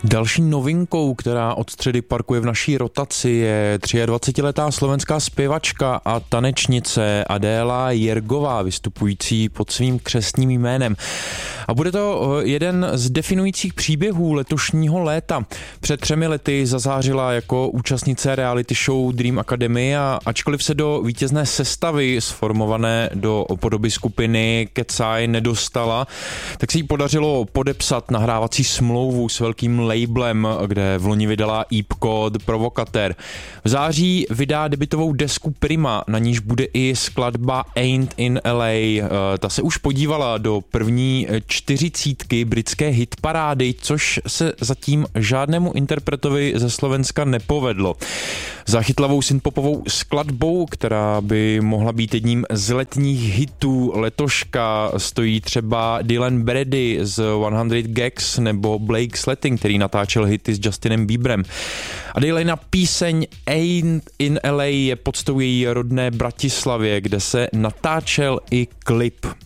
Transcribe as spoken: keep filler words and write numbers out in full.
Další novinkou, která od středy parkuje v naší rotaci, je dvacetiletá slovenská zpěvačka a tanečnice Adéla Jergová, vystupující pod svým křestním jménem. A bude to jeden z definujících příběhů letošního léta. Před třemi lety zazářila jako účastnice reality show Dream Academy a ačkoliv se do vítězné sestavy sformované do podoby skupiny Kecaj nedostala, tak se jí podařilo podepsat nahrávací smlouvu s velkým labelem, kde v loni vydala ípko The Provocateur. V září vydá debutovou desku Prima, na níž bude i skladba Ain't in L A. Ta se už podívala do první čtyřicítky britské hitparády, což se zatím žádnému interpretovi ze Slovenska nepovedlo. Za chytlavou synthpopovou skladbou, která by mohla být jedním z letních hitů letoška, stojí třeba Dylan Brady z sto Gags nebo Blake Sletting, který natáčel hity s Justinem Bieberem. Adélina píseň Ain't in L A je podstou její rodné Bratislavě, kde se natáčel i klip.